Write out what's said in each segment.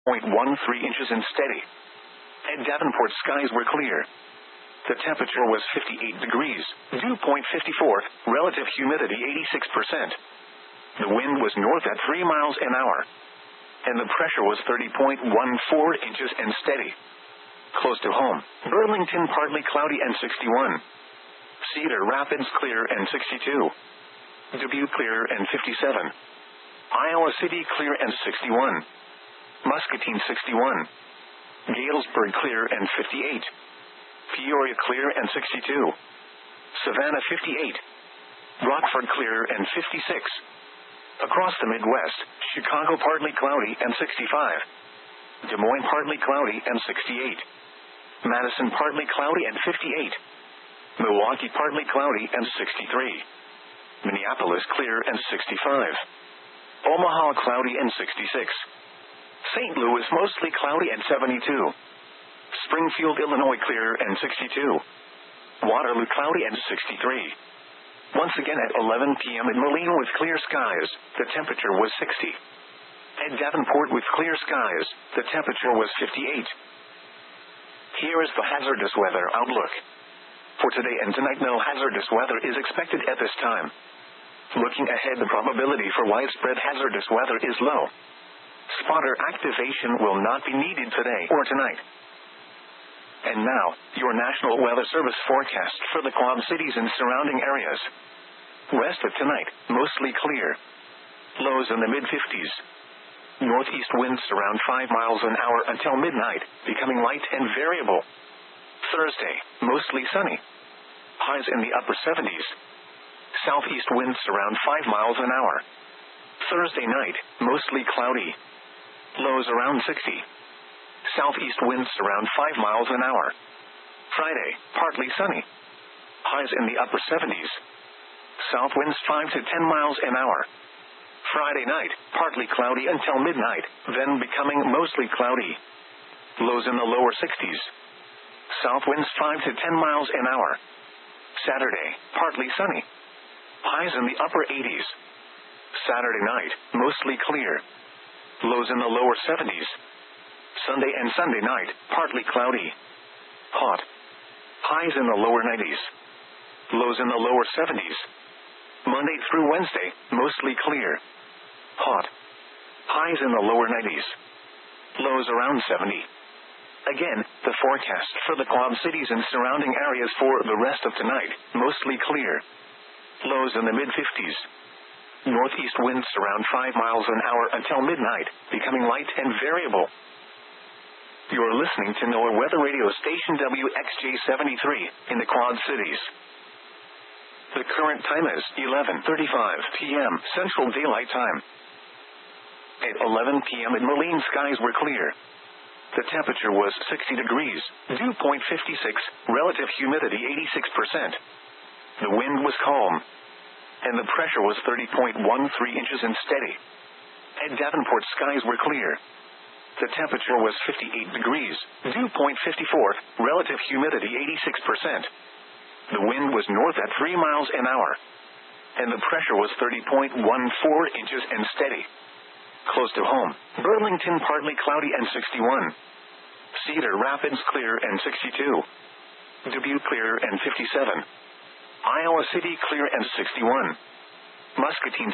inches and steady. At Davenport, skies were clear. The temperature was 58 degrees, dew point 54, relative humidity 86%. The wind was north at 3 miles an hour, and the pressure was 30.14 inches and steady. Close to home, Burlington partly cloudy and 61. Cedar Rapids clear and 62. Dubuque clear and 57. Iowa City clear and 61. Muscatine 61. Galesburg clear and 58. Peoria clear and 62. Savannah 58. Rockford clear and 56. Across the Midwest, Chicago partly cloudy and 65. Des Moines partly cloudy and 68. Madison partly cloudy and 58. Milwaukee partly cloudy and 63. Minneapolis clear and 65. Omaha cloudy and 66. St. Louis mostly cloudy and 72. Springfield, Illinois clear and 62. Waterloo cloudy and 63. Once again at 11 p.m. in Moline with clear skies, the temperature was 60. At Davenport with clear skies, the temperature was 58. Here is the hazardous weather outlook. For today and tonight, no hazardous weather is expected at this time. Looking ahead, the probability for widespread hazardous weather is low. Spotter activation will not be needed today or tonight. And now, your National Weather Service forecast for the Quad Cities and surrounding areas. Rest of tonight, mostly clear. Lows in the mid-50s. Northeast winds around 5 miles an hour until midnight, becoming light and variable. Thursday, mostly sunny. Highs in the upper 70s. Southeast winds around 5 miles an hour. Thursday night, mostly cloudy. Lows around 60. Southeast winds around 5 miles an hour. Friday, partly sunny. Highs in the upper 70s. South winds 5 to 10 miles an hour. Friday night, partly cloudy until midnight, then becoming mostly cloudy. Lows in the lower 60s. South winds 5 to 10 miles an hour. Saturday, partly sunny. Highs in the upper 80s. Saturday night, mostly clear. Lows in the lower 70s. Sunday and Sunday night, partly cloudy. Hot. Highs in the lower 90s. Lows in the lower 70s. Monday through Wednesday, mostly clear. Hot. Highs in the lower 90s. Lows around 70. Again, the forecast for the Quad Cities and surrounding areas for the rest of tonight, mostly clear. Lows in the mid-50s. Northeast winds around 5 miles an hour until midnight, becoming light and variable. You're listening to NOAA Weather Radio Station WXJ73 in the Quad Cities. The current time is 11:35 p.m. Central Daylight Time. At 11 p.m. in Moline, skies were clear. The temperature was 60 degrees, dew point 56, relative humidity 86%. The wind was calm, and the pressure was 30.13 inches and steady. At Davenport, skies were clear. The temperature was 58 degrees, dew point 54, relative humidity 86%. The wind was north at 3 miles an hour, and the pressure was 30.14 inches and steady. Close to home, Burlington partly cloudy and 61. Cedar Rapids clear and 62. Dubuque clear and 57. Iowa City clear and 61. Muscatine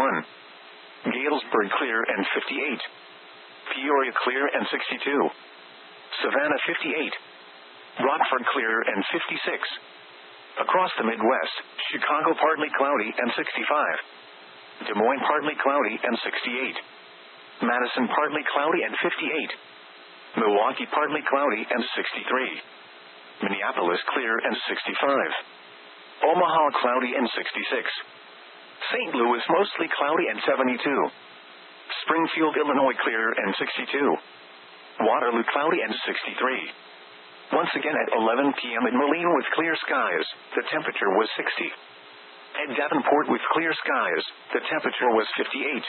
61. Galesburg clear and 58. Peoria clear and 62. Savannah 58. Rockford clear and 56. Across the Midwest, Chicago partly cloudy and 65. Des Moines partly cloudy and 68. Madison partly cloudy and 58. Milwaukee partly cloudy and 63. Minneapolis clear and 65. Omaha cloudy and 66. St. Louis mostly cloudy and 72. Springfield, Illinois clear and 62. Waterloo cloudy and 63. Once again at 11 p.m. in Moline with clear skies, the temperature was 60. At Davenport with clear skies, the temperature was 58.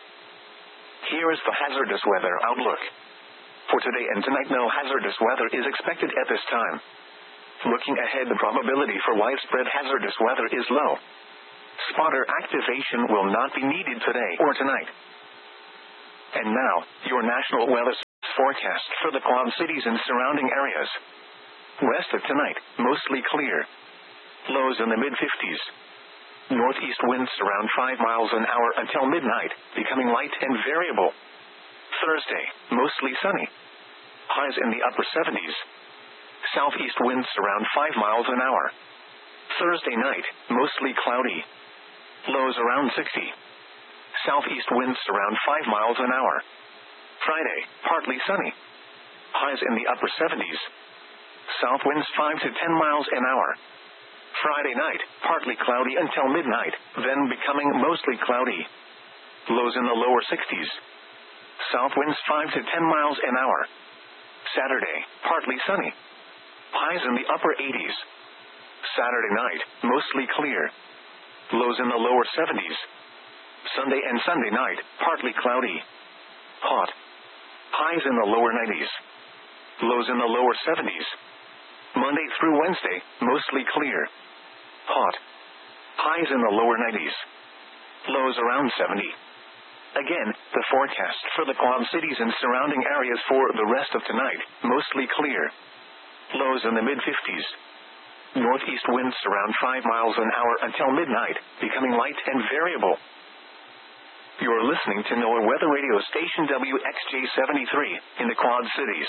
Here is the hazardous weather outlook. For today and tonight, no hazardous weather is expected at this time. Looking ahead, the probability for widespread hazardous weather is low. Spotter activation will not be needed today or tonight. And now, your National Weather forecast for the Quad Cities and surrounding areas. Rest of tonight, mostly clear. Lows in the mid-50s. Northeast winds around 5 miles an hour until midnight, becoming light and variable. Thursday, mostly sunny. Highs in the upper 70s. Southeast winds around 5 miles an hour. Thursday night, mostly cloudy. Lows around 60. Southeast winds around 5 miles an hour. Friday, partly sunny. Highs in the upper 70s. South winds 5 to 10 miles an hour. Friday night, partly cloudy until midnight, then becoming mostly cloudy. Lows in the lower 60s. South winds 5 to 10 miles an hour. Saturday, partly sunny. Highs in the upper 80s. Saturday night, mostly clear. Lows in the lower 70s. Sunday and Sunday night, partly cloudy. Hot. Highs in the lower 90s. Lows in the lower 70s. Monday through Wednesday, mostly clear. Hot. Highs in the lower 90s. Lows around 70. Again, the forecast for the Quad Cities and surrounding areas for the rest of tonight, mostly clear. Lows in the mid-50s. Northeast winds around 5 miles an hour until midnight, becoming light and variable. You're listening to NOAA Weather Radio Station WXJ-73 in the Quad Cities.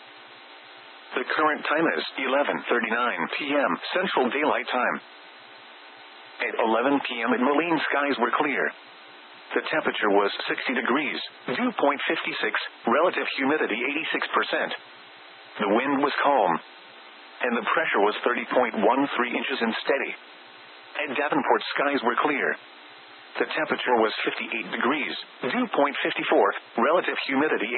The current time is 11:39 p.m. Central Daylight Time. At 11 p.m. in Moline, skies were clear. The temperature was 60 degrees, dew point 56, relative humidity 86%. The wind was calm, and the pressure was 30.13 inches and steady. At Davenport, skies were clear. The temperature was 58 degrees, dew point 54, relative humidity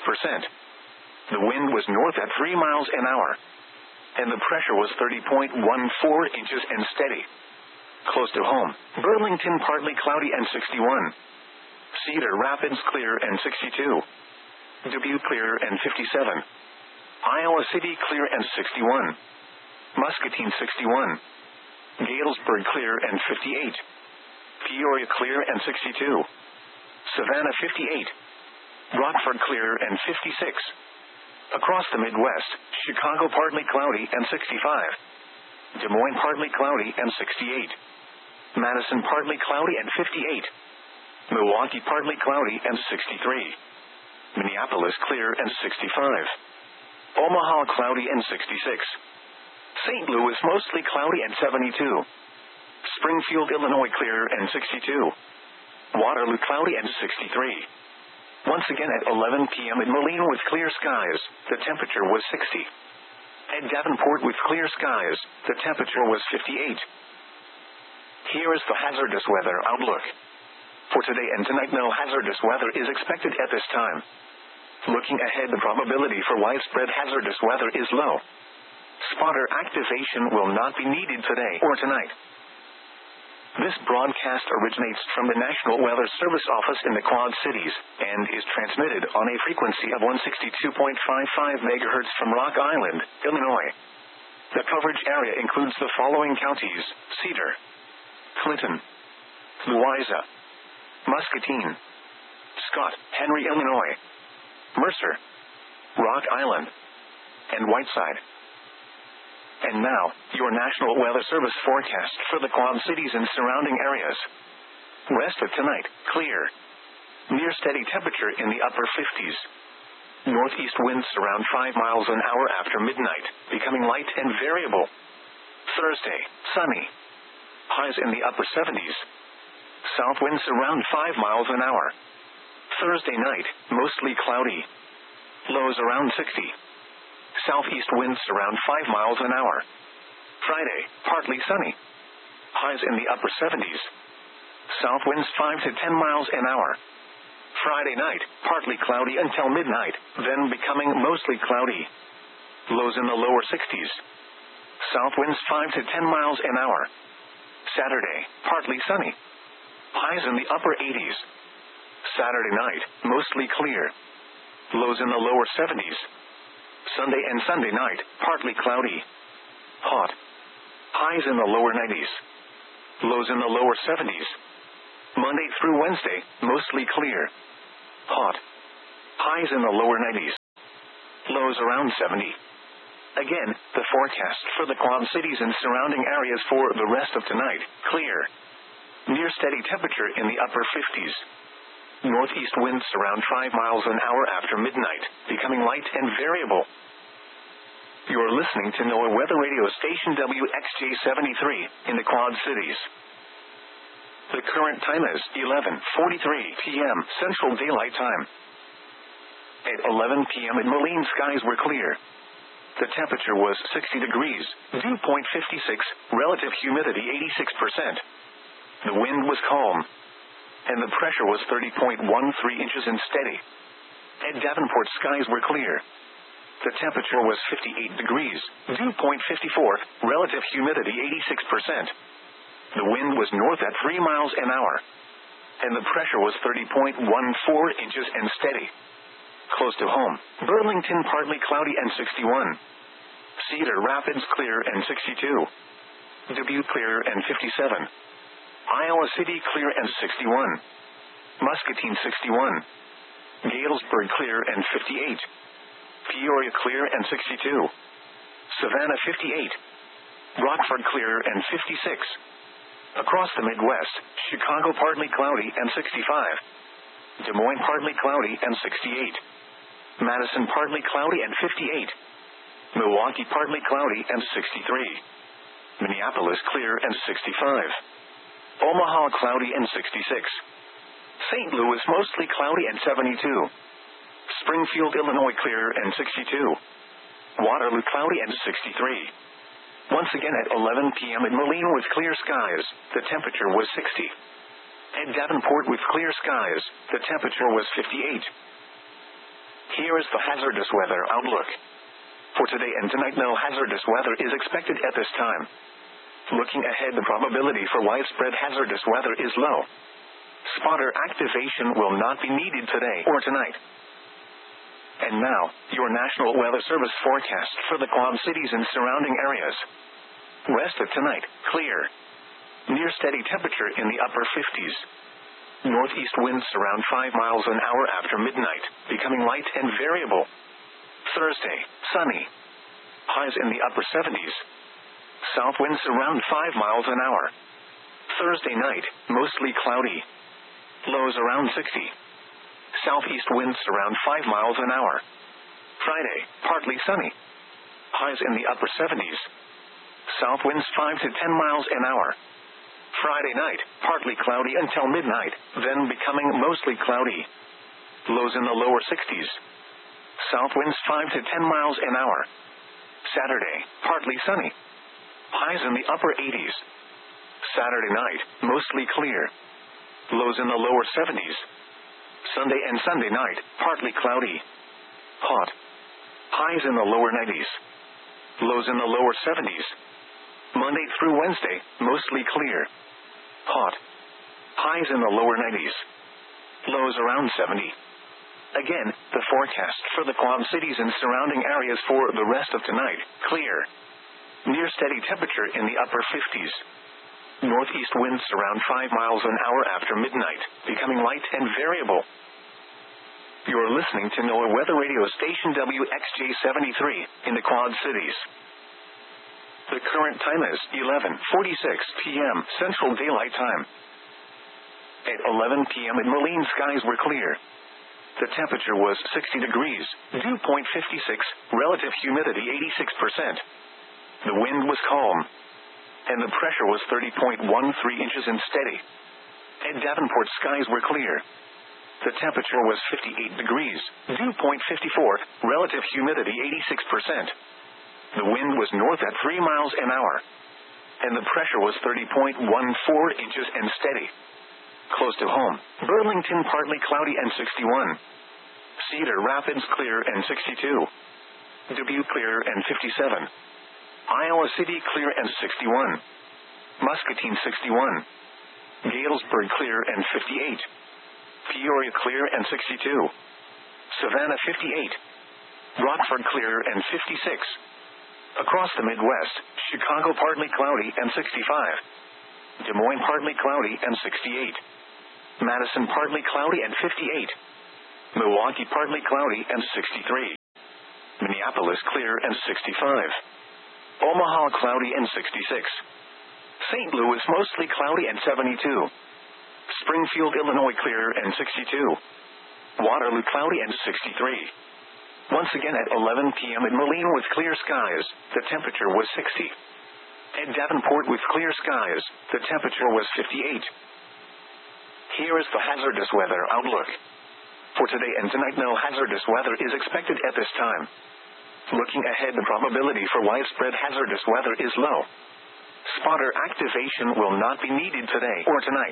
86%. The wind was north at 3 miles an hour, and the pressure was 30.14 inches and steady. Close to home, Burlington partly cloudy and 61. Cedar Rapids clear and 62. Dubuque clear and 57. Iowa City clear and 61. Muscatine 61. Galesburg clear and 58. Peoria clear and 62. Savannah 58. Rockford clear and 56. Across the Midwest, Chicago partly cloudy and 65. Des Moines partly cloudy and 68. Madison partly cloudy and 58. Milwaukee partly cloudy and 63. Minneapolis clear and 65. Omaha cloudy and 66. St. Louis mostly cloudy and 72. Springfield, Illinois clear and 62. Waterloo cloudy and 63. Once again at 11 p.m. in Moline with clear skies, the temperature was 60. At Davenport with clear skies, the temperature was 58. Here is the hazardous weather outlook. For today and tonight, no hazardous weather is expected at this time. Looking ahead, the probability for widespread hazardous weather is low. Spotter activation will not be needed today or tonight. This broadcast originates from the National Weather Service Office in the Quad Cities and is transmitted on a frequency of 162.55 MHz from Rock Island, Illinois. The coverage area includes the following counties: Cedar, Clinton, Louisa, Muscatine, Scott, Henry, Illinois, Mercer, Rock Island, and Whiteside. And now, your National Weather Service forecast for the Quad Cities and surrounding areas. Rest of tonight, clear. Near steady temperature in the upper 50s. Northeast winds around 5 miles an hour after midnight, becoming light and variable. Thursday, sunny. Highs in the upper 70s. South winds around 5 miles an hour. Thursday night, mostly cloudy. Lows around 60. Southeast winds around 5 miles an hour. Friday, partly sunny. Highs in the upper 70s. South winds 5 to 10 miles an hour. Friday night, partly cloudy until midnight, then becoming mostly cloudy. Lows in the lower 60s. South winds 5 to 10 miles an hour. Saturday, partly sunny. Highs in the upper 80s. Saturday night, mostly clear. Lows in the lower 70s. Sunday and Sunday night, partly cloudy. Hot. Highs in the lower 90s. Lows in the lower 70s. Monday through Wednesday, mostly clear. Hot. Highs in the lower 90s. Lows around 70. Again, the forecast for the Quad Cities and surrounding areas for the rest of tonight, clear. Near steady temperature in the upper 50s. Northeast winds around 5 miles an hour after midnight, becoming light and variable. You're listening to NOAA Weather Radio Station WXJ73 in the Quad Cities. The current time is 11:43 p.m. Central Daylight Time. At 11 p.m. in Moline, skies were clear. The temperature was 60 degrees, dew point 56, relative humidity 86%. The wind was calm, and the pressure was 30.13 inches and steady. At Davenport, skies were clear. The temperature was 58 degrees, dew point 54, relative humidity 86%. The wind was north at 3 miles an hour, and the pressure was 30.14 inches and steady. Close to home, Burlington partly cloudy and 61. Cedar Rapids clear and 62. Dubuque clear and 57. Iowa City clear and 61. Muscatine 61. Galesburg clear and 58. Peoria clear and 62. Savannah 58. Rockford clear and 56. Across the Midwest, Chicago partly cloudy and 65. Des Moines partly cloudy and 68. Madison partly cloudy and 58. Milwaukee partly cloudy and 63. Minneapolis clear and 65. Omaha cloudy and 66. St. Louis mostly cloudy and 72. Springfield, Illinois clear and 62. Waterloo cloudy and 63. Once again at 11 p.m. in Moline with clear skies, the temperature was 60. At Davenport with clear skies, the temperature was 58. Here is the hazardous weather outlook. For today and tonight, no hazardous weather is expected at this time. Looking ahead, the probability for widespread hazardous weather is low. Spotter activation will not be needed today or tonight. And now, your National Weather Service forecast for the Quad Cities and surrounding areas. Rest of tonight, clear. Near steady temperature in the upper 50s. Northeast winds around 5 miles an hour after midnight, becoming light and variable. Thursday, sunny. Highs in the upper 70s. South winds around 5 miles an hour. Thursday night, mostly cloudy. Lows around 60. Southeast winds around 5 miles an hour. Friday, partly sunny. Highs in the upper 70s. South winds 5 to 10 miles an hour. Friday night, partly cloudy until midnight, then becoming mostly cloudy. Lows in the lower 60s. South winds 5 to 10 miles an hour. Saturday, partly sunny. Highs in the upper 80s. Saturday night, mostly clear. Lows in the lower 70s. Sunday and Sunday night, partly cloudy. Hot. Highs in the lower 90s. Lows in the lower 70s. Monday through Wednesday, mostly clear. Hot. Highs in the lower 90s. Lows around 70. Again, the forecast for the Quad Cities and surrounding areas for the rest of tonight, clear. Near steady temperature in the upper 50s. Northeast winds around 5 miles an hour after midnight, becoming light and variable. You're listening to NOAA Weather Radio Station WXJ73 in the Quad Cities. The current time is 11:46 p.m. Central Daylight Time. At 11 p.m. in Moline, skies were clear. The temperature was 60 degrees, dew point 56, relative humidity 86%. The wind was calm, and the pressure was 30.13 inches and steady. At Davenport, skies were clear. The temperature was 58 degrees, dew point 54, relative humidity 86%. The wind was north at 3 miles an hour, and the pressure was 30.14 inches and steady. Close to home, Burlington partly cloudy and 61. Cedar Rapids clear and 62. Dubuque clear and 57. Iowa City clear and 61. Muscatine 61. Galesburg clear and 58. Peoria clear and 62. Savannah 58. Rockford clear and 56. Across the Midwest, Chicago partly cloudy and 65. Des Moines partly cloudy and 68. Madison partly cloudy and 58. Milwaukee partly cloudy and 63. Minneapolis clear and 65. Omaha cloudy and 66. St. Louis mostly cloudy and 72. Springfield, Illinois clear and 62. Waterloo cloudy and 63. Once again at 11 p.m. in Moline with clear skies, the temperature was 60. At Davenport with clear skies, the temperature was 58. Here is the hazardous weather outlook. For today and tonight, no hazardous weather is expected at this time. Looking ahead, the probability for widespread hazardous weather is low. Spotter activation will not be needed today or tonight.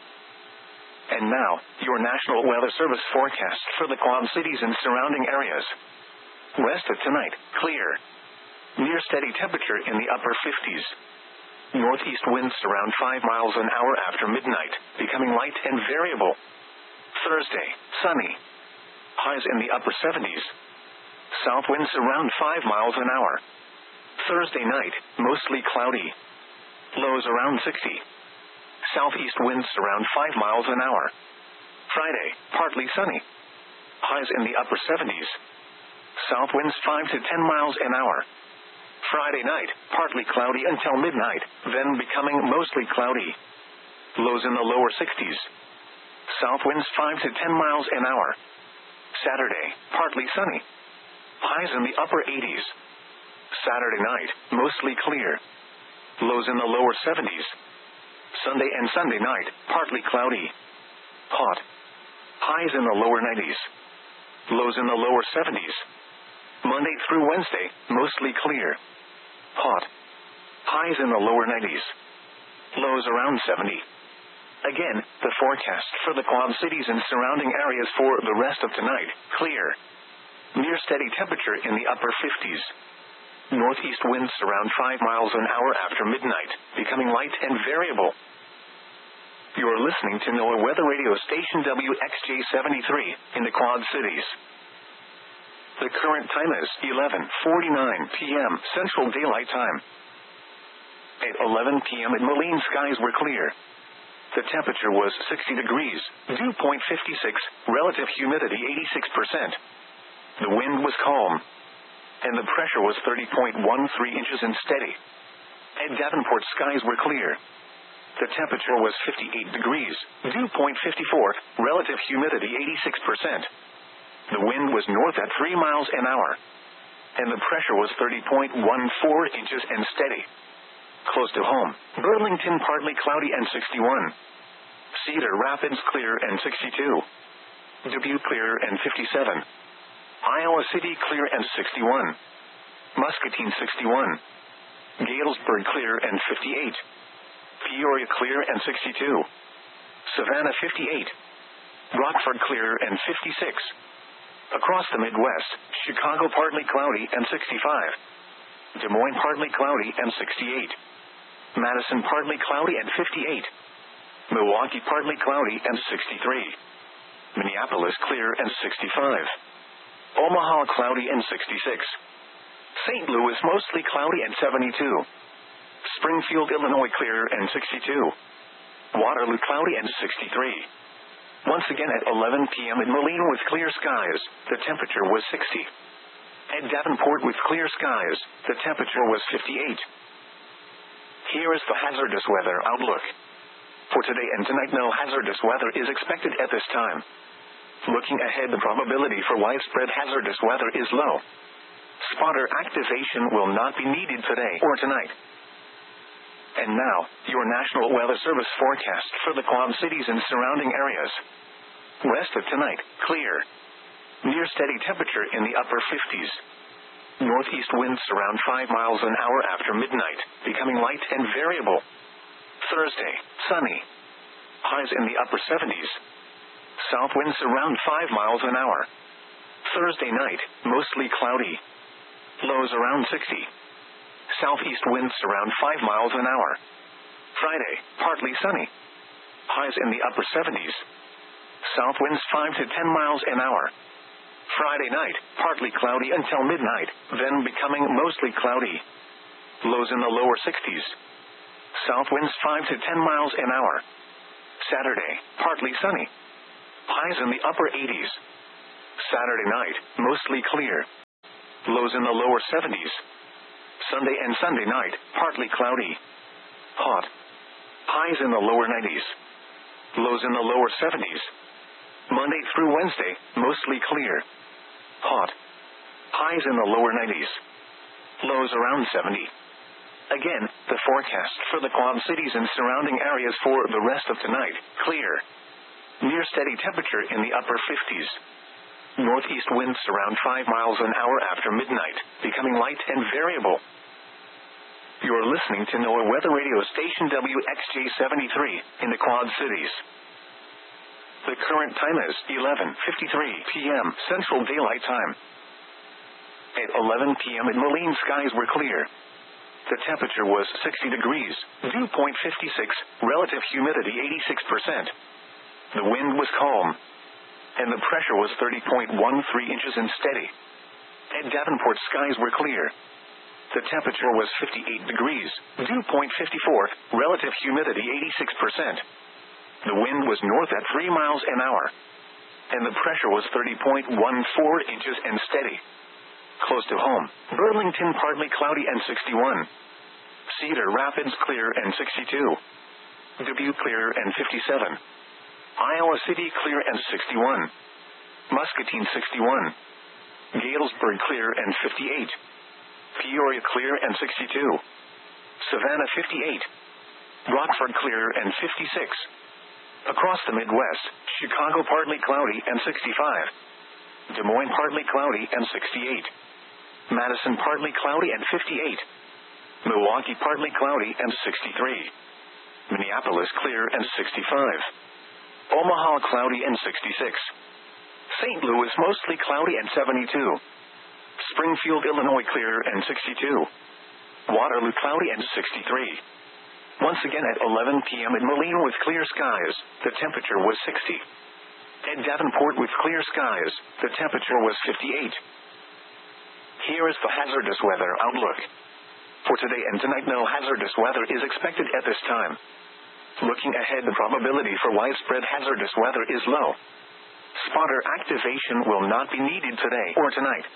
And now, your National Weather Service forecast for the Quad Cities and surrounding areas. West of tonight, clear. Near steady temperature in the upper 50s. Northeast winds around 5 miles an hour after midnight, becoming light and variable. Thursday, sunny. Highs in the upper 70s. South winds around 5 miles an hour. Thursday night, mostly cloudy. Lows around 60. Southeast winds around 5 miles an hour. Friday, partly sunny. Highs in the upper 70s. South winds 5 to 10 miles an hour. Friday night, partly cloudy until midnight, then becoming mostly cloudy. Lows in the lower 60s. South winds 5 to 10 miles an hour. Saturday, partly sunny. Highs in the upper 80s. Saturday night, mostly clear. Lows in the lower 70s. Sunday and Sunday night, partly cloudy. Hot. Highs in the lower 90s. Lows in the lower 70s. Monday through Wednesday, mostly clear. Hot. Highs in the lower 90s. Lows around 70. Again, the forecast for the Quad Cities and surrounding areas for the rest of tonight, clear. Near steady temperature in the upper 50s. Northeast winds around 5 miles an hour after midnight, becoming light and variable. You are listening to NOAA Weather Radio Station WXJ-73 in the Quad Cities. The current time is 11:49 p.m. Central Daylight Time. At 11 p.m. in Moline, skies were clear. The temperature was 60 degrees, dew point 56, relative humidity 86%. The wind was calm, and the pressure was 30.13 inches and steady. At Davenport, skies were clear. The temperature was 58 degrees, dew point 54, relative humidity 86%. The wind was north at 3 miles an hour, and the pressure was 30.14 inches and steady. Close to home, Burlington partly cloudy and 61. Cedar Rapids clear and 62. Dubuque clear and 57. Iowa City clear and 61. Muscatine 61. Galesburg clear and 58. Peoria clear and 62. Savannah 58. Rockford clear and 56. Across the Midwest, Chicago partly cloudy and 65. Des Moines partly cloudy and 68. Madison partly cloudy and 58. Milwaukee partly cloudy and 63. Minneapolis clear and 65. Omaha cloudy and 66. St. Louis mostly cloudy and 72. Springfield, Illinois clear and 62. Waterloo cloudy and 63. Once again at 11 p.m. in Moline with clear skies, the temperature was 60. At Davenport with clear skies, the temperature was 58. Here is the hazardous weather outlook. For today and tonight, no hazardous weather is expected at this time. Looking ahead, the probability for widespread hazardous weather is low. Spotter activation will not be needed today or tonight. And now, your National Weather Service forecast for the Quad Cities and surrounding areas. West of tonight, clear. Near steady temperature in the upper 50s. Northeast winds around 5 miles an hour after midnight, becoming light and variable. Thursday, sunny. Highs in the upper 70s. South winds around 5 miles an hour. Thursday night, mostly cloudy. Lows around 60. Southeast winds around 5 miles an hour. Friday, partly sunny. Highs in the upper 70s. South winds 5 to 10 miles an hour. Friday night, partly cloudy until midnight, then becoming mostly cloudy. Lows in the lower 60s. South winds 5 to 10 miles an hour. Saturday, partly sunny. Highs in the upper 80s. Saturday night, mostly clear. Lows in the lower 70s. Sunday and Sunday night, partly cloudy. Hot. Highs in the lower 90s. Lows in the lower 70s. Monday through Wednesday, mostly clear. Hot. Highs in the lower 90s. Lows around 70. Again, the forecast for the Quad Cities and surrounding areas for the rest of tonight, clear. Near steady temperature in the upper 50s. Northeast winds around 5 miles an hour after midnight, becoming light and variable. You're listening to NOAA Weather Radio Station WXJ-73 in the Quad Cities. The current time is 11:53 p.m. Central Daylight Time. At 11 p.m. in Moline, skies were clear. The temperature was 60 degrees, dew point 56, relative humidity 86%. The wind was calm, and the pressure was 30.13 inches and steady. At Davenport, skies were clear. The temperature was 58 degrees, dew point 54, relative humidity 86%. The wind was north at 3 miles an hour, and the pressure was 30.14 inches and steady. Close to home, Burlington partly cloudy and 61. Cedar Rapids clear and 62. Dubuque clear and 57. Iowa City clear and 61. Muscatine 61. Galesburg clear and 58. Peoria clear and 62. Savannah 58. Rockford clear and 56. Across the Midwest, Chicago partly cloudy and 65. Des Moines partly cloudy and 68. Madison partly cloudy and 58. Milwaukee partly cloudy and 63. Minneapolis clear and 65. Omaha cloudy and 66. St. Louis mostly cloudy and 72. Springfield, Illinois clear and 62. Waterloo cloudy and 63. Once again at 11 p.m. in Moline with clear skies, the temperature was 60. At Davenport with clear skies, the temperature was 58. Here is the hazardous weather outlook. For today and tonight, no hazardous weather is expected at this time. Looking ahead, the probability for widespread hazardous weather is low. Spotter activation will not be needed today or tonight.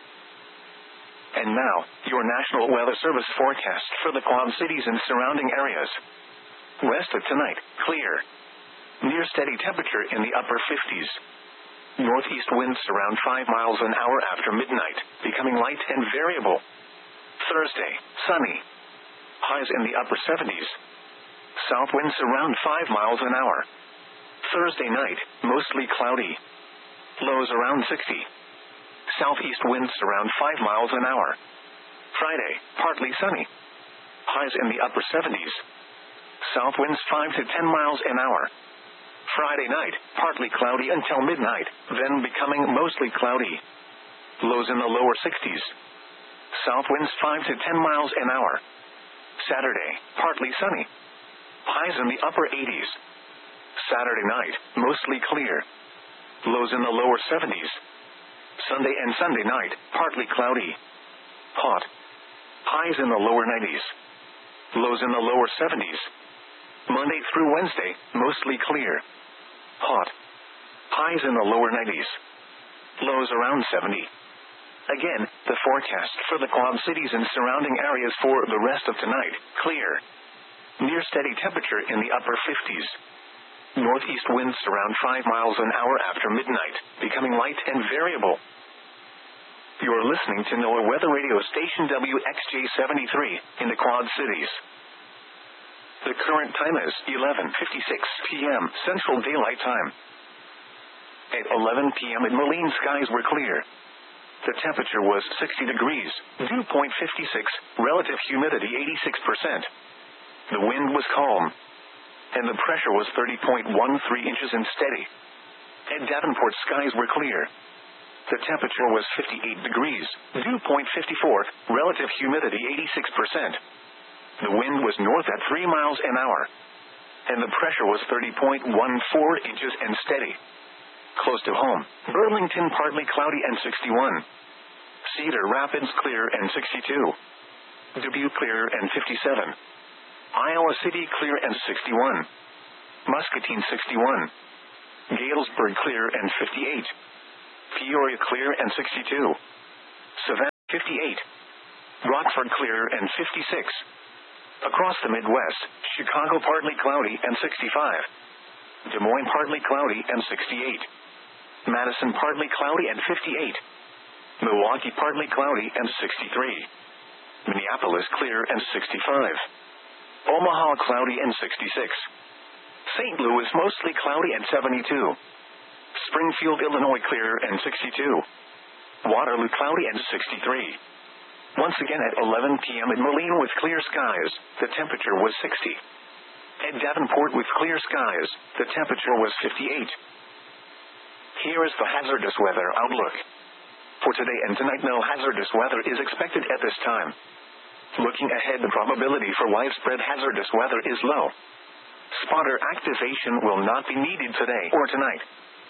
And now, your National Weather Service forecast for the Quad Cities and surrounding areas. West of tonight, clear. Near steady temperature in the upper 50s. Northeast winds around 5 miles an hour after midnight, becoming light and variable. Thursday, sunny. Highs in the upper 70s. South winds around 5 miles an hour. Thursday night, mostly cloudy. Lows around 60. Southeast winds around 5 miles an hour. Friday, partly sunny. Highs in the upper 70s. South winds 5 to 10 miles an hour. Friday night, partly cloudy until midnight, then becoming mostly cloudy. Lows in the lower 60s. South winds 5 to 10 miles an hour. Saturday, partly sunny. Highs in the upper 80s. Saturday night, mostly clear. Lows in the lower 70s. Sunday and Sunday night, partly cloudy. Hot. Highs in the lower 90s. Lows in the lower 70s. Monday through Wednesday, mostly clear. Hot. Highs in the lower 90s. Lows around 70. Again, the forecast for the Quad Cities and surrounding areas for the rest of tonight, clear. Near steady temperature in the upper 50s. Northeast winds around 5 miles an hour after midnight, becoming light and variable. You're listening to NOAA Weather Radio Station WXJ-73 in the Quad Cities. The current time is 11:56 p.m. Central Daylight Time. At 11 p.m. in Moline, skies were clear. The temperature was 60 degrees, dew point 56, relative humidity 86%. The wind was calm, and the pressure was 30.13 inches and steady. At Davenport, skies were clear. The temperature was 58 degrees, dew point 54, relative humidity 86%. The wind was north at 3 miles an hour, and the pressure was 30.14 inches and steady. Close to home, Burlington partly cloudy and 61. Cedar Rapids clear and 62. Dubuque clear and 57. Iowa City clear and 61. Muscatine 61. Galesburg clear and 58. Peoria clear and 62. Savannah 58. Rockford clear and 56. Across the Midwest, Chicago partly cloudy and 65. Des Moines partly cloudy and 68. Madison partly cloudy and 58. Milwaukee partly cloudy and 63. Minneapolis clear and 65. Omaha cloudy and 66. St. Louis mostly cloudy and 72. Springfield, Illinois clear and 62. Waterloo cloudy and 63. Once again at 11 p.m. in Moline with clear skies, the temperature was 60. At Davenport with clear skies, the temperature was 58. Here is the hazardous weather outlook. For today and tonight, no hazardous weather is expected at this time. Looking ahead, the probability for widespread hazardous weather is low. Spotter activation will not be needed today or tonight.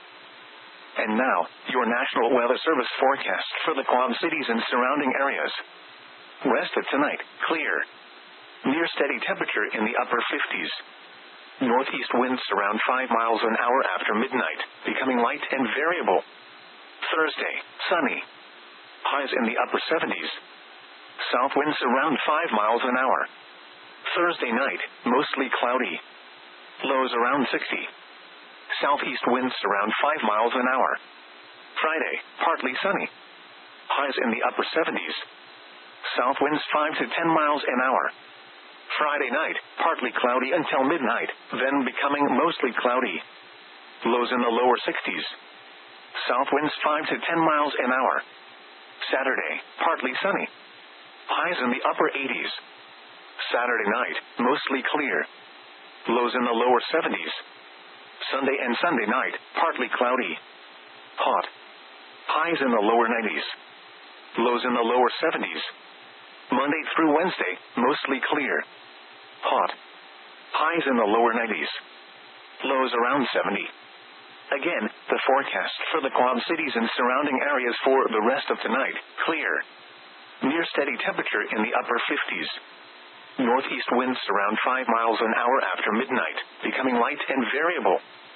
And now, your National Weather Service forecast for the Quad Cities and surrounding areas. Rest of tonight, clear. Near steady temperature in the upper 50s. Northeast winds around 5 miles an hour after midnight, becoming light and variable. Thursday, sunny. Highs in the upper 70s. South winds around 5 miles an hour. Thursday night, mostly cloudy. Lows around 60. Southeast winds around 5 miles an hour. Friday, partly sunny. Highs in the upper 70s. South winds 5 to 10 miles an hour. Friday night, partly cloudy until midnight, then becoming mostly cloudy. Lows in the lower 60s. South winds 5 to 10 miles an hour. Saturday, partly sunny. Highs in the upper 80s. Saturday night, mostly clear. Lows in the lower 70s. Sunday and Sunday night, partly cloudy. Hot. Highs in the lower 90s. Lows in the lower 70s. Monday through Wednesday, mostly clear. Hot. Highs in the lower 90s. Lows around 70. Again, the forecast for the Quad Cities and surrounding areas for the rest of tonight, clear. Near steady temperature in the upper 50s. Northeast winds around 5 miles an hour after midnight, becoming light and variable.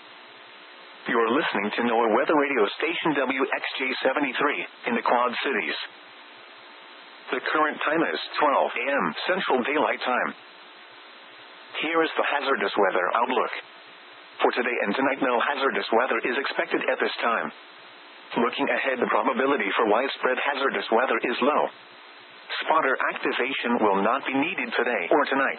You are listening to NOAA Weather Radio Station WXJ-73 in the Quad Cities. The current time is 12 a.m. Central Daylight Time. Here is the hazardous weather outlook. For today and tonight, no hazardous weather is expected at this time. Looking ahead, the probability for widespread hazardous weather is low. Spotter activation will not be needed today or tonight.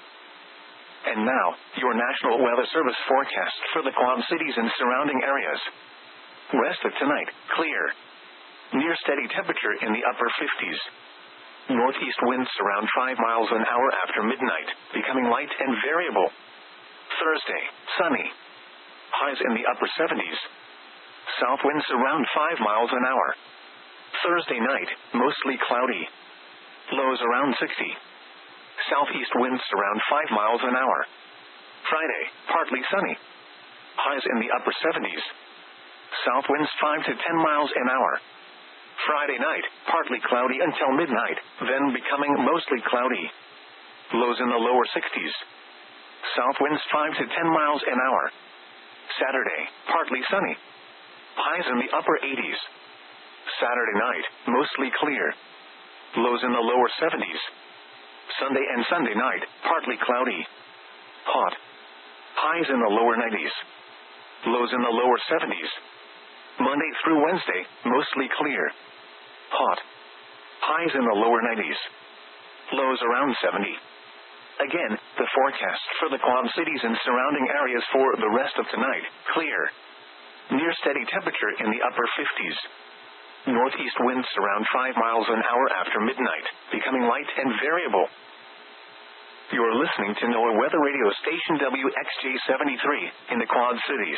And now, your National Weather Service forecast for the Quad Cities and surrounding areas. Rest of tonight, clear. Near steady temperature in the upper 50s. Northeast winds around 5 miles an hour after midnight, becoming light and variable. Thursday, sunny. Highs in the upper 70s. South winds around 5 miles an hour. Thursday night, mostly cloudy. Lows around 60. Southeast winds around 5 miles an hour. Friday, partly sunny. Highs in the upper 70s. South winds 5 to 10 miles an hour. Friday night, partly cloudy until midnight, then becoming mostly cloudy. Lows in the lower 60s. South winds 5 to 10 miles an hour. Saturday, partly sunny. Highs in the upper 80s. Saturday night, mostly clear. Lows in the lower 70s. Sunday and Sunday night, partly cloudy. Hot. Highs in the lower 90s. Lows in the lower 70s. Monday through Wednesday, mostly clear. Hot. Highs in the lower 90s. Lows around 70. Again, the forecast for the Quad Cities and surrounding areas for the rest of tonight, clear. Near steady temperature in the upper 50s. Northeast winds around 5 miles an hour after midnight, becoming light and variable. You are listening to NOAA Weather Radio Station WXJ-73 in the Quad Cities.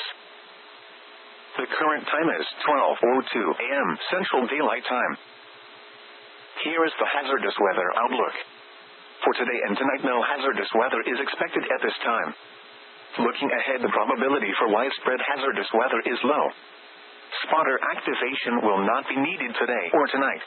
The current time is 12:02 a.m. Central Daylight Time. Here is the hazardous weather outlook. For today and tonight, no hazardous weather is expected at this time. Looking ahead, the probability for widespread hazardous weather is low. Spotter activation will not be needed today or tonight.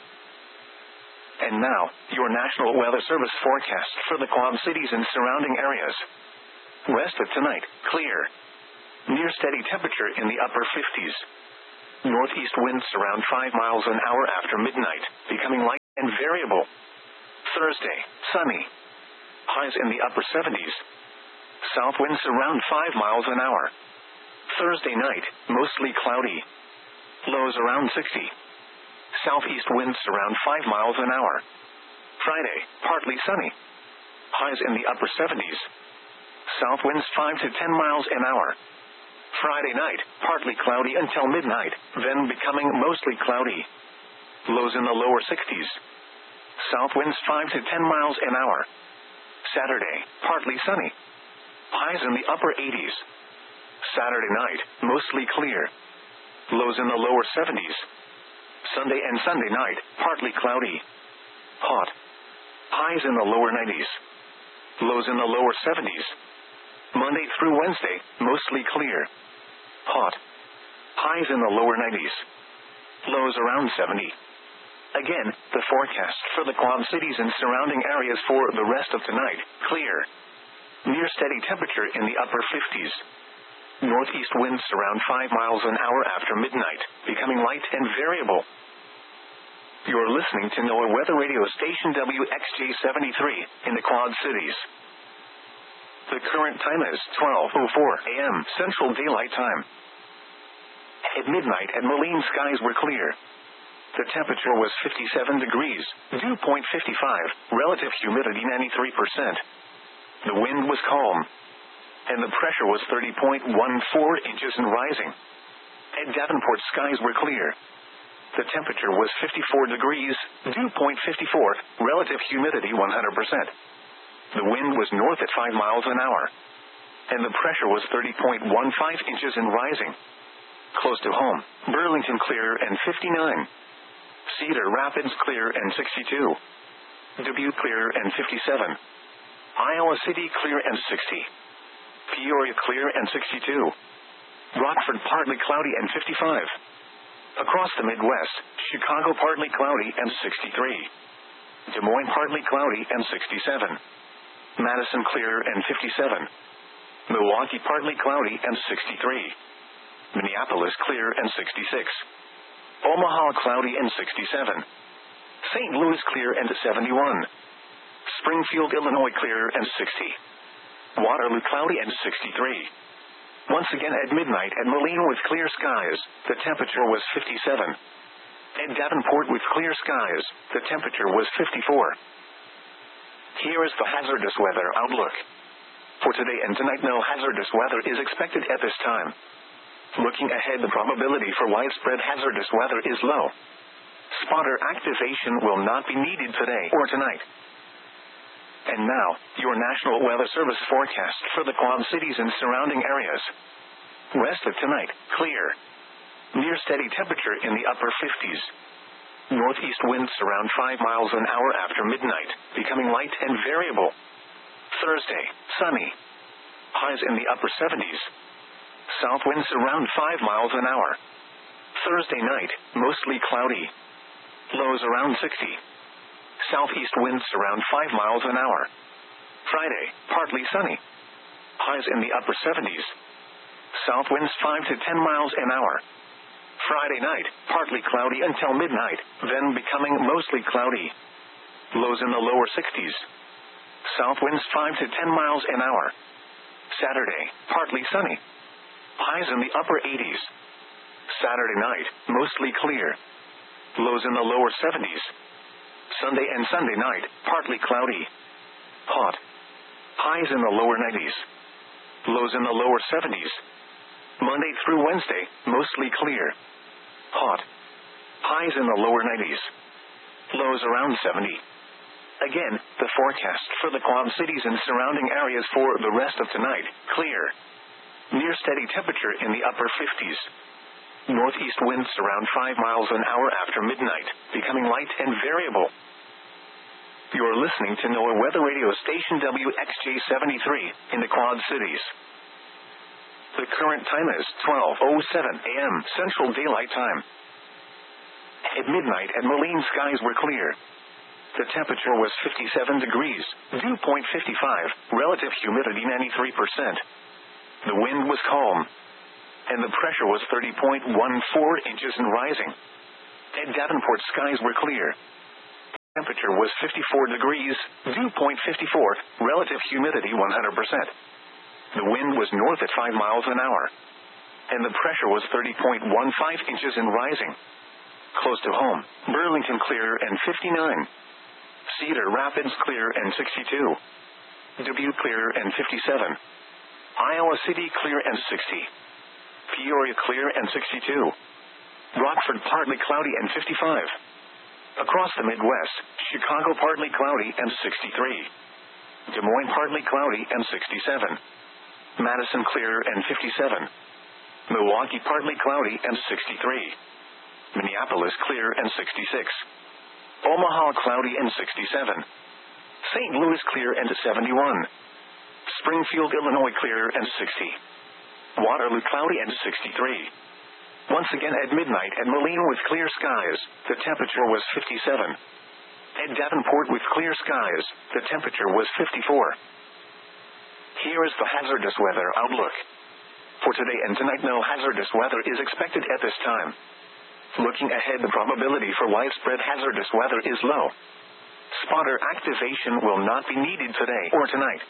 And now, your National Weather Service forecast for the Quad Cities and surrounding areas. Rest of tonight, clear. Near steady temperature in the upper 50s. Northeast winds around 5 miles an hour after midnight, becoming light and variable. Thursday, sunny. Highs in the upper 70s. South winds around 5 miles an hour. Thursday night, mostly cloudy. Lows around 60. Southeast winds around 5 miles an hour. Friday, partly sunny. Highs in the upper 70s. South winds 5 to 10 miles an hour. Friday night, partly cloudy until midnight, then becoming mostly cloudy. Lows in the lower 60s. South winds 5 to 10 miles an hour. Saturday, partly sunny. Highs in the upper 80s. Saturday night, mostly clear. Lows in the lower 70s. Sunday and Sunday night, partly cloudy. Hot. Highs in the lower 90s. Lows in the lower 70s. Monday through Wednesday, mostly clear. Hot. Highs in the lower 90s. Lows around 70. Again, the forecast for the Quad Cities and surrounding areas for the rest of tonight, clear. Near steady temperature in the upper 50s. Northeast winds around 5 miles an hour after midnight, becoming light and variable. You're listening to NOAA Weather Radio Station WXJ73 in the Quad Cities. The current time is 12:04 a.m. Central Daylight Time. At midnight at Moline, skies were clear. The temperature was 57 degrees, dew point 55, relative humidity 93%. The wind was calm, and the pressure was 30.14 inches and rising. At Davenport, skies were clear. The temperature was 54 degrees, dew point 54, relative humidity 100%. The wind was north at 5 miles an hour, and the pressure was 30.15 inches and rising. Close to home, Burlington clear and 59. Cedar Rapids clear and 62. Dubuque clear and 57. Iowa City clear and 60. Peoria clear and 62. Rockford partly cloudy and 55. Across the Midwest, Chicago partly cloudy and 63. Des Moines partly cloudy and 67. Madison clear and 57. Milwaukee partly cloudy and 63. Minneapolis clear and 66. Omaha cloudy and 67. St. Louis clear and 71. Springfield, Illinois clear and 60. Waterloo cloudy and 63. Once again at midnight at Moline with clear skies, the temperature was 57. At Davenport with clear skies, the temperature was 54. Here is the hazardous weather outlook. For today and tonight, no hazardous weather is expected at this time. Looking ahead, the probability for widespread hazardous weather is low. Spotter activation will not be needed today or tonight. And now, your National Weather Service forecast for the Quad Cities and surrounding areas. Rest of tonight, clear. Near steady temperature in the upper 50s. Northeast winds around 5 miles an hour after midnight, becoming light and variable. Thursday, sunny. Highs in the upper 70s. South winds around 5 miles an hour. Thursday night, mostly cloudy. Lows around 60. Southeast winds around 5 miles an hour. Friday, partly sunny. Highs in the upper 70s. South winds 5 to 10 miles an hour. Friday night, partly cloudy until midnight, then becoming mostly cloudy. Lows in the lower 60s. South winds 5 to 10 miles an hour. Saturday, partly sunny. Highs in the upper 80s. Saturday night, mostly clear. Lows in the lower 70s. Sunday and Sunday night, partly cloudy. Hot. Highs in the lower 90s. Lows in the lower 70s. Monday through Wednesday, mostly clear. Hot. Highs in the lower 90s. Lows around 70. Again, the forecast for the Quad Cities and surrounding areas for the rest of tonight, clear. Near steady temperature in the upper 50s. Northeast winds around 5 miles an hour after midnight, becoming light and variable. You're listening to NOAA Weather Radio Station WXJ73 in the Quad Cities. The current time is 12:07 a.m. Central Daylight Time. At midnight at Moline, skies were clear. The temperature was 57 degrees, dew point 55, relative humidity 93%. The wind was calm, and the pressure was 30.14 inches and rising. At Davenport, skies were clear. temperature was 54 degrees, dew point 54, relative humidity 100%. The wind was north at 5 miles an hour. And the pressure was 30.15 inches and rising. Close to home, Burlington clear and 59. Cedar Rapids clear and 62. Dubuque clear and 57. Iowa City clear and 60. Peoria clear and 62. Rockford partly cloudy and 55. Across the Midwest, Chicago partly cloudy and 63. Des Moines partly cloudy and 67. Madison clear and 57. Milwaukee partly cloudy and 63. Minneapolis clear and 66. Omaha cloudy and 67. St. Louis clear and 71. Springfield, Illinois clear and 60. Waterloo cloudy and 63. Once again at midnight at Moline with clear skies, the temperature was 57. At Davenport with clear skies, the temperature was 54. Here is the hazardous weather outlook. For today and tonight, no hazardous weather is expected at this time. Looking ahead, the probability for widespread hazardous weather is low. Spotter activation will not be needed today or tonight.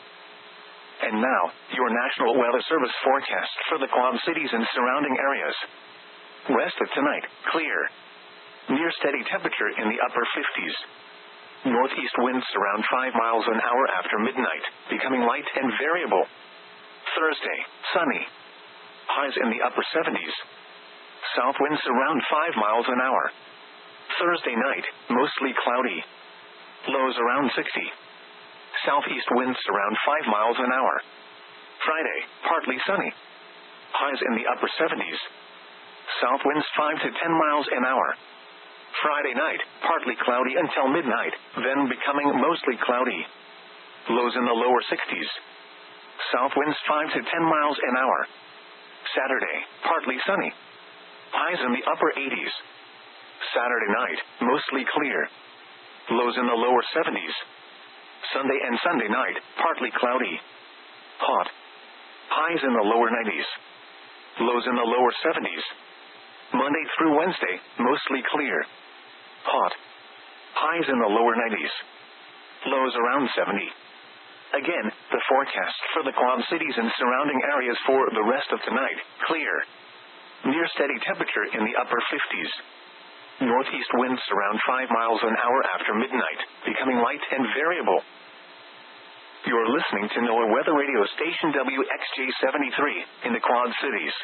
And now, your National Weather Service forecast for the Quad Cities and surrounding areas. Rest of tonight, clear. Near steady temperature in the upper 50s. Northeast winds around 5 miles an hour after midnight, becoming light and variable. Thursday, sunny. Highs in the upper 70s. South winds around 5 miles an hour. Thursday night, mostly cloudy. Lows around 60. Southeast winds around 5 miles an hour. Friday, partly sunny. Highs in the upper 70s. South winds 5 to 10 miles an hour. Friday night, partly cloudy until midnight, then becoming mostly cloudy. Lows in the lower 60s. South winds 5 to 10 miles an hour. Saturday, partly sunny. Highs in the upper 80s. Saturday night, mostly clear. Lows in the lower 70s. Sunday and Sunday night, partly cloudy. Hot. Highs in the lower 90s. Lows in the lower 70s. Monday through Wednesday, mostly clear. Hot. Highs in the lower 90s. Lows around 70. Again, the forecast for the Quad Cities and surrounding areas for the rest of tonight, clear. Near steady temperature in the upper 50s. Northeast winds around 5 miles an hour after midnight, becoming light and variable. You're listening to NOAA Weather Radio Station WXJ-73 in the Quad Cities.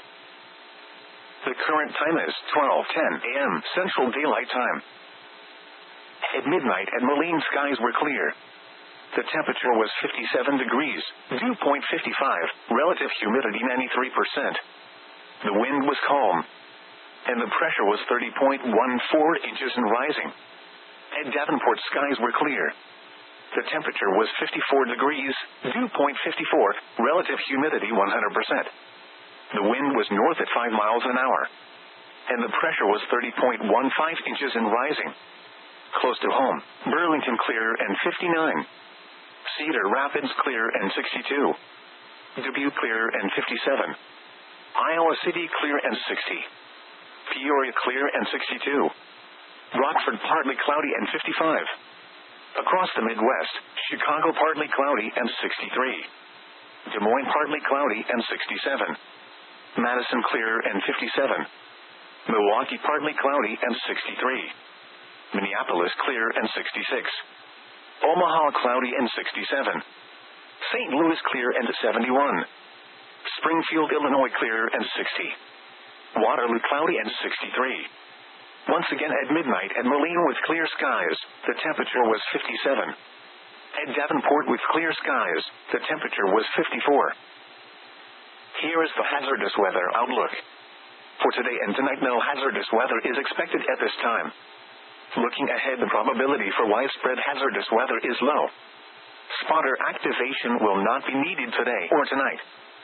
The current time is 12:10 a.m. Central Daylight Time. At midnight at Moline, skies were clear. The temperature was 57 degrees, dew point 55, relative humidity 93%. The wind was calm, and the pressure was 30.14 inches and rising. At Davenport, skies were clear. The temperature was 54 degrees, dew point 54, relative humidity 100%. The wind was north at 5 miles an hour, and the pressure was 30.15 inches and rising. Close to home, Burlington clear and 59. Cedar Rapids clear and 62. Dubuque clear and 57. Iowa City clear and 60. Peoria clear and 62. Rockford partly cloudy and 55. Across the Midwest, Chicago partly cloudy and 63. Des Moines partly cloudy and 67. Madison clear and 57. Milwaukee partly cloudy and 63. Minneapolis clear and 66. Omaha cloudy and 67. St. Louis clear and 71. Springfield, Illinois clear and 60. Waterloo cloudy and 63. Once again at midnight at Moline with clear skies, the temperature was 57. At Davenport with clear skies, the temperature was 54. Here is the hazardous weather outlook. For today and tonight, no hazardous weather is expected at this time. Looking ahead, the probability for widespread hazardous weather is low. Spotter activation will not be needed today or tonight.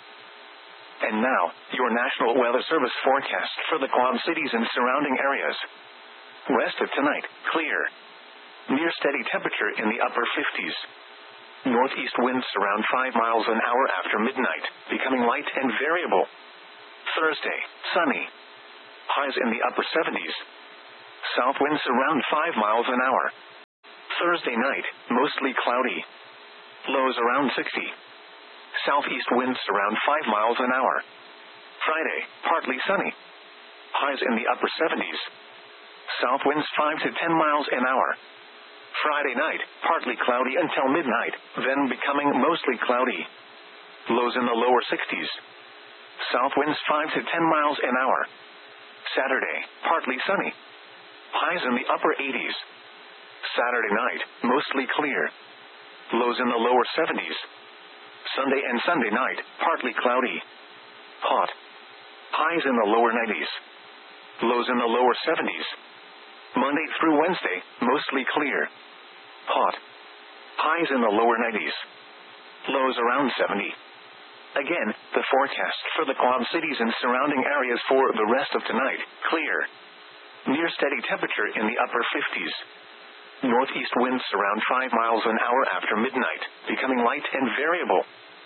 And now, your National Weather Service forecast for the Quad Cities and surrounding areas. Rest of tonight, clear. Near steady temperature in the upper 50s. Northeast winds around 5 miles an hour after midnight, becoming light and variable. Thursday, sunny. Highs in the upper 70s. South winds around 5 miles an hour. Thursday night, mostly cloudy. Lows around 60. Southeast winds around 5 miles an hour. Friday, partly sunny. Highs in the upper 70s. South winds 5 to 10 miles an hour. Friday night, partly cloudy until midnight, then becoming mostly cloudy. Lows in the lower 60s. South winds 5 to 10 miles an hour. Saturday, partly sunny. Highs in the upper 80s. Saturday night, mostly clear. Lows in the lower 70s. Sunday and Sunday night, partly cloudy. Hot. Highs in the lower 90s. Lows in the lower 70s. Monday through Wednesday, mostly clear. Hot. Highs in the lower 90s. Lows around 70. Again, the forecast for the Quad Cities and surrounding areas for the rest of tonight, clear. Near steady temperature in the upper 50s. Northeast winds around 5 miles an hour after midnight, becoming light and variable.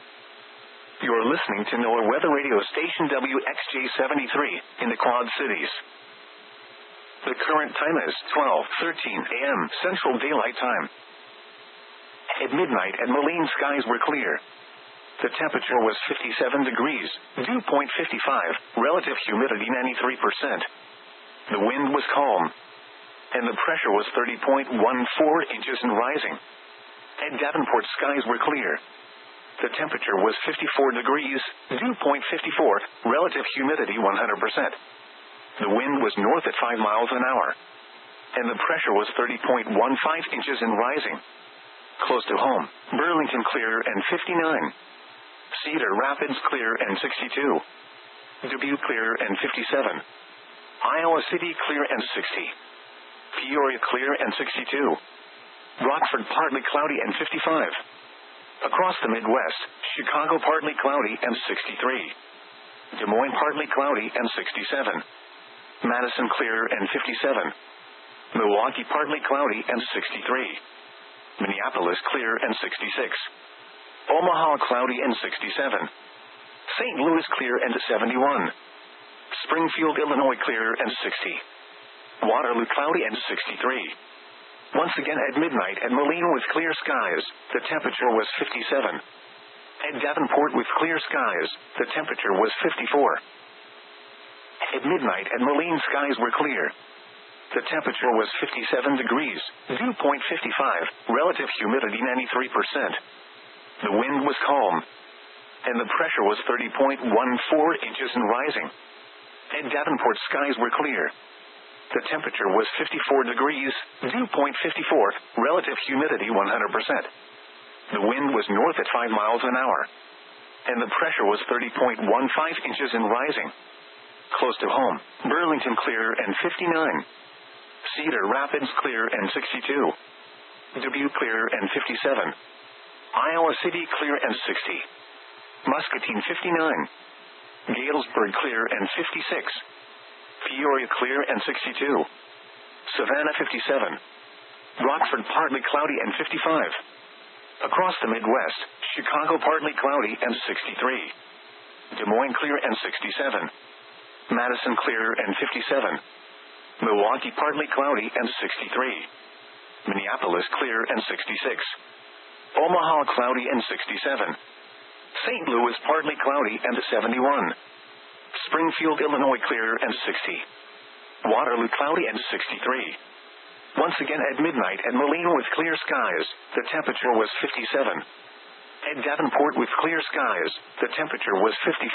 You're listening to NOAA Weather Radio Station WXJ-73 in the Quad Cities. The current time is 12:13 a.m. Central Daylight Time. At midnight at Moline, skies were clear. The temperature was 57 degrees, dew point 55, relative humidity 93%. The wind was calm, and the pressure was 30.14 inches and rising. At Davenport, skies were clear. The temperature was 54 degrees, dew point 54, relative humidity 100%. The wind was north at 5 miles an hour, and the pressure was 30.15 inches and rising. Close to home, Burlington clear and 59. Cedar Rapids clear and 62. Dubuque clear and 57. Iowa City clear and 60. Peoria clear and 62. Rockford partly cloudy and 55. Across the Midwest, Chicago partly cloudy and 63. Des Moines partly cloudy and 67. Madison clear and 57. Milwaukee partly cloudy and 63. Minneapolis clear and 66. Omaha cloudy and 67. St. Louis clear and 71. Springfield, Illinois clear and 60. Waterloo cloudy and 63. Once again at midnight at Moline with clear skies, the temperature was 57. At Davenport with clear skies, the temperature was 54. At midnight at Moline, skies were clear. The temperature was 57 degrees, dew point 55, relative humidity 93%. The wind was calm, and the pressure was 30.14 inches and rising. At Davenport, skies were clear. The temperature was 54 degrees, dew point 54, relative humidity 100%. The wind was north at 5 miles an hour, and the pressure was 30.15 inches and rising. Close to home, Burlington clear and 59. Cedar Rapids clear and 62. Dubuque clear and 57. Iowa City clear and 60. Muscatine 59. Galesburg clear and 56. Peoria clear and 62. Savannah 57. Rockford partly cloudy and 55. Across the Midwest, Chicago partly cloudy and 63. Des Moines clear and 67. Madison clear and 57. Milwaukee partly cloudy and 63. Minneapolis clear and 66. Omaha cloudy and 67. St. Louis partly cloudy and 71. Springfield, Illinois clear and 60. Waterloo cloudy and 63. Once again at midnight at Moline with clear skies, the temperature was 57. At Davenport with clear skies, the temperature was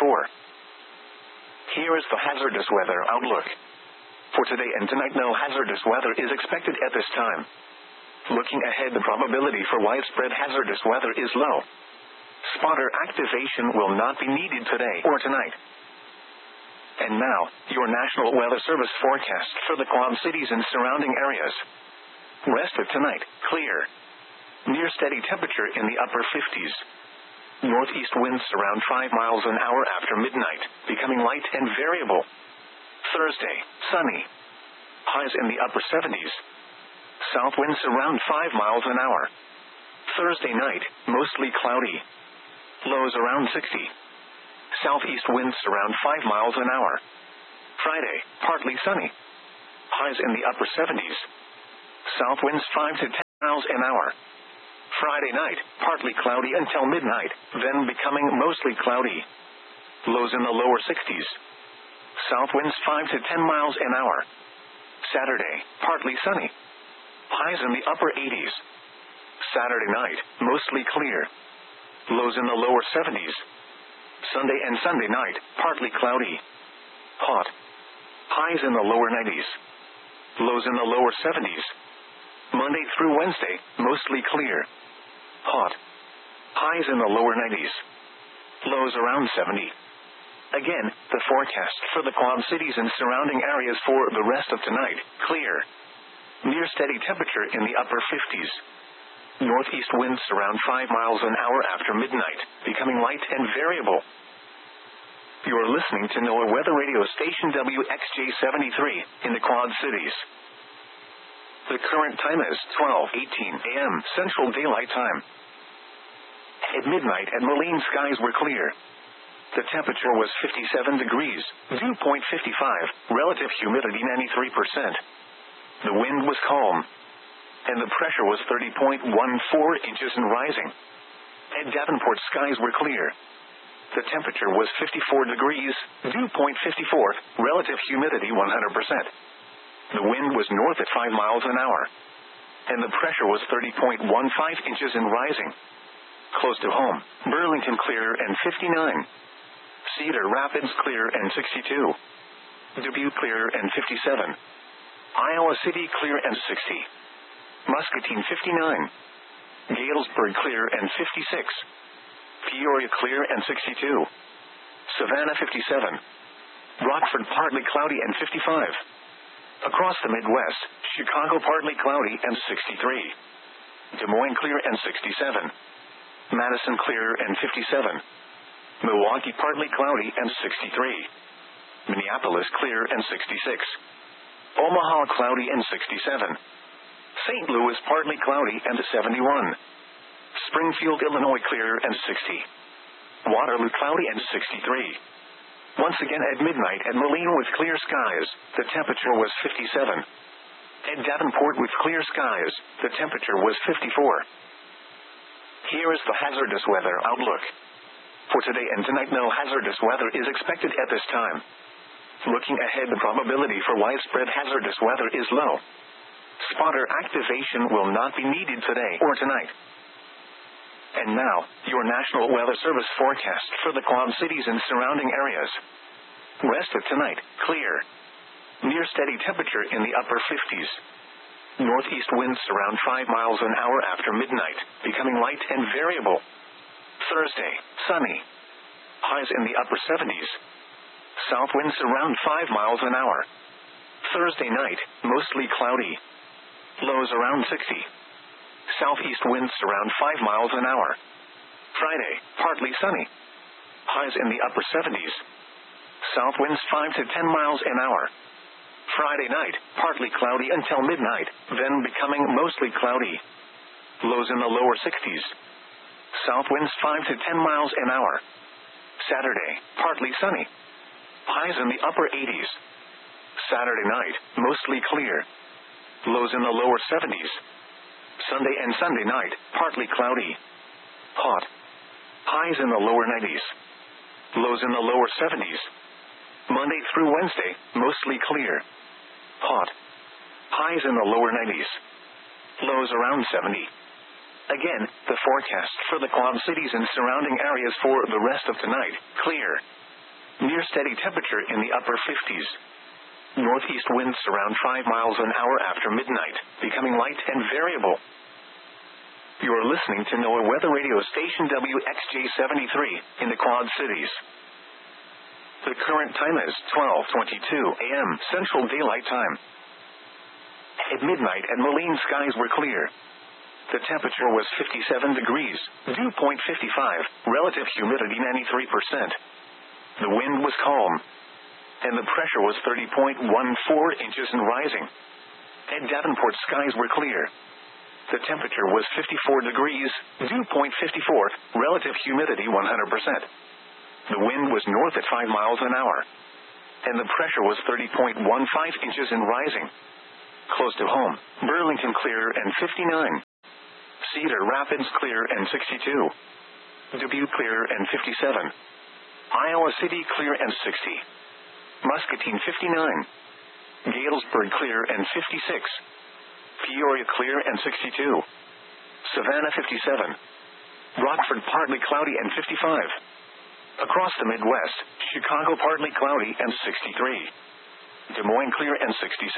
54. Here is the hazardous weather outlook. For today and tonight, no hazardous weather is expected at this time. Looking ahead, the probability for widespread hazardous weather is low. Spotter activation will not be needed today or tonight. And now, your National Weather Service forecast for the Quad Cities and surrounding areas. Rest of tonight, clear. Near steady temperature in the upper 50s. Northeast winds around 5 miles an hour after midnight, becoming light and variable. Thursday, sunny. Highs in the upper 70s. South winds around 5 miles an hour. Thursday night, mostly cloudy. Lows around 60. Southeast winds around 5 miles an hour. Friday, partly sunny. Highs in the upper 70s. South winds 5 to 10 miles an hour. Friday night, partly cloudy until midnight, then becoming mostly cloudy. Lows in the lower 60s. South winds 5 to 10 miles an hour. Saturday, partly sunny. Highs in the upper 80s. Saturday night, mostly clear. Lows in the lower 70s. Sunday and Sunday night, partly cloudy. Hot. Highs in the lower 90s. Lows in the lower 70s. Monday through Wednesday, mostly clear. Hot. Highs in the lower 90s. Lows around 70. Again, the forecast for the Quad Cities and surrounding areas for the rest of tonight, clear. Near steady temperature in the upper 50s. Northeast winds around 5 miles an hour after midnight, becoming light and variable. You're listening to NOAA Weather Radio Station WXJ73 in the Quad Cities. The current time is 12:18 a.m. Central Daylight Time. At midnight at Moline, skies were clear. The temperature was 57 degrees, dew point 55, relative humidity 93%. The wind was calm, and the pressure was 30.14 inches and rising. At Davenport, skies were clear. The temperature was 54 degrees, dew point 54, relative humidity 100%. The wind was north at 5 miles an hour, and the pressure was 30.15 inches and rising. Close to home, Burlington clear and 59. Cedar Rapids clear and 62. Dubuque clear and 57. Iowa City clear and 60. Muscatine 59. Galesburg clear and 56. Peoria clear and 62. Savannah 57. Rockford partly cloudy and 55. Across the Midwest, Chicago partly cloudy and 63. Des Moines clear and 67. Madison clear and 57. Milwaukee partly cloudy and 63. Minneapolis clear and 66. Omaha cloudy and 67. St. Louis partly cloudy and 71. Springfield, Illinois clear and 60. Waterloo cloudy and 63. Once again at midnight at Moline with clear skies, the temperature was 57. At Davenport with clear skies, the temperature was 54. Here is the hazardous weather outlook. For today and tonight, no hazardous weather is expected at this time. Looking ahead, the probability for widespread hazardous weather is low. Spotter activation will not be needed today or tonight. And now, your National Weather Service forecast for the Quad Cities and surrounding areas. Rest of tonight, clear. Near steady temperature in the upper 50s. Northeast winds around 5 miles an hour after midnight, becoming light and variable. Thursday, sunny. Highs in the upper 70s. South winds around 5 miles an hour. Thursday night, mostly cloudy. Lows around 60. Southeast winds around 5 miles an hour. Friday, partly sunny. Highs in the upper 70s. South winds 5 to 10 miles an hour. Friday night, partly cloudy until midnight, then becoming mostly cloudy. Lows in the lower 60s. South winds 5 to 10 miles an hour. Saturday, partly sunny. Highs in the upper 80s. Saturday night, mostly clear. Lows in the lower 70s. Sunday and Sunday night, partly cloudy. Hot. Highs in the lower 90s. Lows in the lower 70s. Monday through Wednesday, mostly clear. Hot. Highs in the lower 90s. Lows around 70. Again, the forecast for the Quad Cities and surrounding areas for the rest of tonight, clear. Near steady temperature in the upper 50s. Northeast winds around 5 miles an hour after midnight, becoming light and variable. You are listening to NOAA Weather Radio Station WXJ73 in the Quad Cities. The current time is 12:22 a.m. Central Daylight Time. At midnight at Moline, skies were clear. The temperature was 57 degrees, dew point 55, relative humidity 93%. The wind was calm, and the pressure was 30.14 inches and rising. At Davenport, skies were clear. The temperature was 54 degrees, dew point 54, relative humidity 100%. The wind was north at 5 miles an hour, and the pressure was 30.15 inches and rising. Close to home, Burlington clear and 59. Cedar Rapids clear and 62. Dubuque clear and 57. Iowa City clear and 60. Muscatine 59. Galesburg clear and 56. Peoria clear and 62. Savannah 57. Rockford partly cloudy and 55. Across the Midwest, Chicago partly cloudy and 63. Des Moines clear and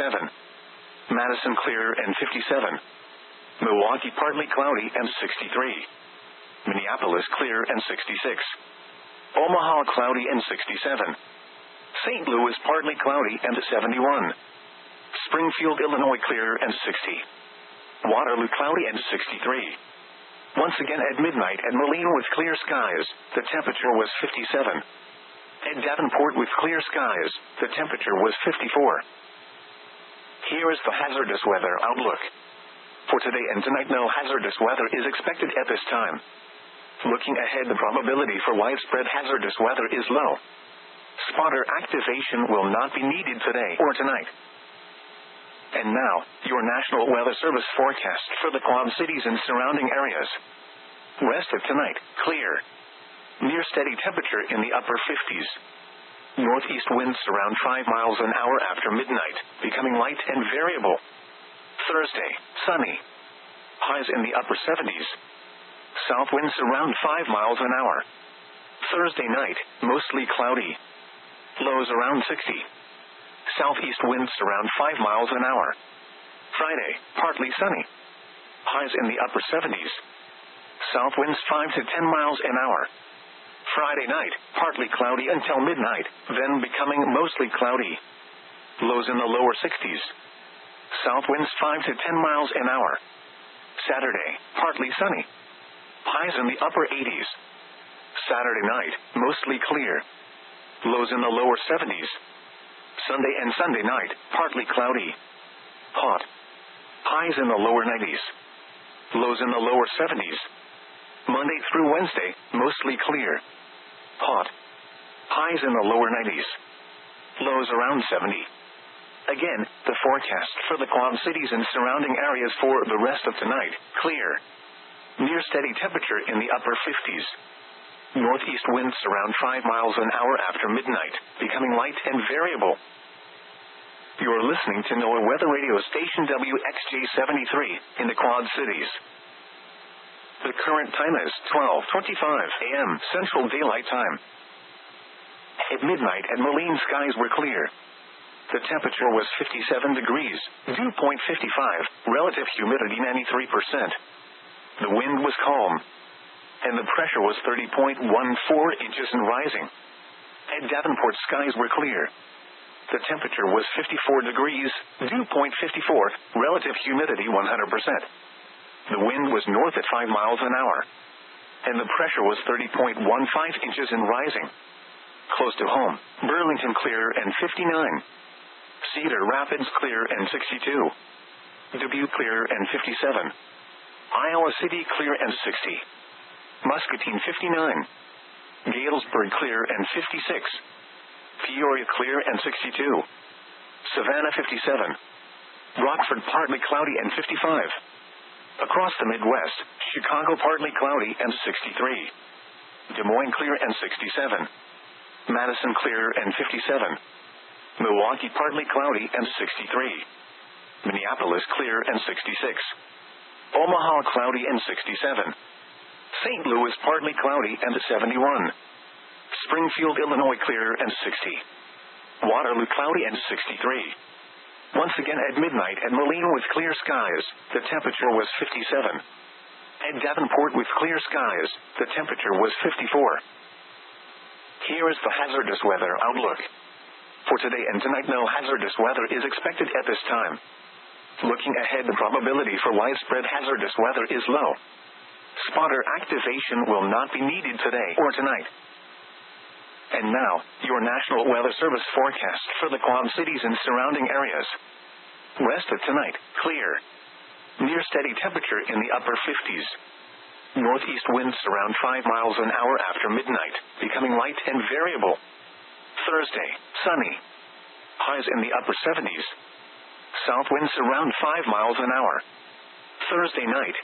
67. Madison clear and 57. Milwaukee partly cloudy and 63. Minneapolis clear and 66. Omaha cloudy and 67. St. Louis partly cloudy and 71. Springfield, Illinois clear and 60. Waterloo cloudy and 63. Once again at midnight at Moline with clear skies, the temperature was 57. At Davenport with clear skies, the temperature was 54. Here is the hazardous weather outlook. For today and tonight, no hazardous weather is expected at this time. Looking ahead, the probability for widespread hazardous weather is low. Spotter activation will not be needed today or tonight. And now, your National Weather Service forecast for the Quad Cities and surrounding areas. Rest of tonight, clear. Near steady temperature in the upper 50s. Northeast winds around 5 miles an hour after midnight, becoming light and variable. Thursday, sunny. Highs in the upper 70s. South winds around 5 miles an hour. Thursday night, mostly cloudy. Lows around 60. Southeast winds around 5 miles an hour. Friday, partly sunny. Highs in the upper 70s. South winds 5 to 10 miles an hour. Friday night, partly cloudy until midnight, then becoming mostly cloudy. Lows in the lower 60s. South winds 5 to 10 miles an hour. Saturday, partly sunny. Highs in the upper 80s. Saturday night, mostly clear. Lows in the lower 70s. Sunday and Sunday night, partly cloudy. Hot. Highs in the lower 90s. Lows in the lower 70s. Monday through Wednesday, mostly clear. Hot. Highs in the lower 90s. Lows around 70. Again, the forecast for the Quad Cities and surrounding areas for the rest of tonight, clear. Near steady temperature in the upper 50s. Northeast winds around 5 miles an hour after midnight, becoming light and variable. You're listening to NOAA Weather Radio Station WXJ-73 in the Quad Cities. The current time is 12:25 a.m. Central Daylight Time. At midnight at Moline, skies were clear. The temperature was 57 degrees, dew point 55, relative humidity 93%. The wind was calm, and the pressure was 30.14 inches and rising. At Davenport, skies were clear. The temperature was 54 degrees, dew point 54, relative humidity 100%. The wind was north at 5 miles an hour, and the pressure was 30.15 inches and rising. Close to home, Burlington clear and 59. Cedar Rapids clear and 62. Dubuque clear and 57. Iowa City clear and 60. Muscatine 59. Galesburg clear and 56. Peoria clear and 62. Savannah 57. Rockford partly cloudy and 55. Across the Midwest, Chicago partly cloudy and 63. Des Moines clear and 67. Madison clear and 57. Milwaukee partly cloudy and 63. Minneapolis clear and 66. Omaha cloudy and 67. St. Louis partly cloudy and 71. Springfield, Illinois clear and 60. Waterloo cloudy and 63. Once again at midnight at Moline with clear skies, the temperature was 57. At Davenport with clear skies, the temperature was 54. Here is the hazardous weather outlook. For today and tonight, no hazardous weather is expected at this time. Looking ahead, the probability for widespread hazardous weather is low. Spotter activation will not be needed today or tonight. And now, your National Weather Service forecast for the Quad Cities and surrounding areas. Rest of tonight, clear. Near steady temperature in the upper 50s. Northeast winds around 5 miles an hour after midnight, becoming light and variable. Thursday, sunny. Highs in the upper 70s. South winds around 5 miles an hour. Thursday night,